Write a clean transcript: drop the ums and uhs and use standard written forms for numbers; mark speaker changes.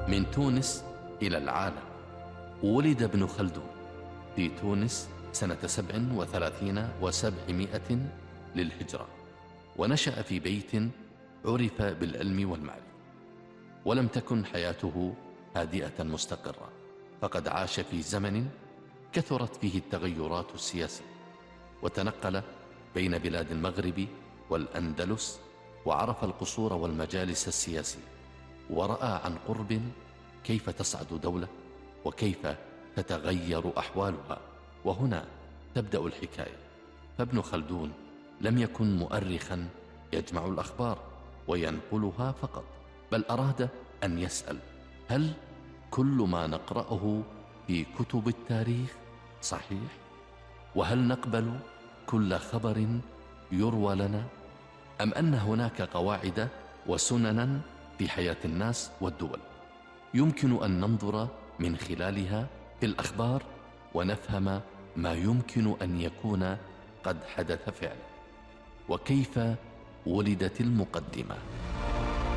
Speaker 1: من تونس إلى العالم. ولد ابن خلدون في تونس سنة 37 و700 للهجرة، ونشأ في بيت عرف بالعلم والمعرفة، ولم تكن حياته هادئة مستقرة، فقد عاش في زمن كثرت فيه التغيرات السياسية، وتنقل بين بلاد المغرب والأندلس، وعرف القصور والمجالس السياسية، ورأى عن قرب كيف تصعد دولة وكيف تتغير أحوالها. وهنا تبدأ الحكاية. فابن خلدون لم يكن مؤرخا يجمع الأخبار وينقلها فقط، بل أراد أن يسأل: هل كل ما نقرأه في كتب التاريخ صحيح؟ وهل نقبل كل خبر يروى لنا؟ أم أن هناك قواعد وسننا في حياة الناس والدول يمكن أن ننظر من خلالها في الأخبار ونفهم ما يمكن أن يكون قد حدث فعلا؟ وكيف ولدت المقدمة؟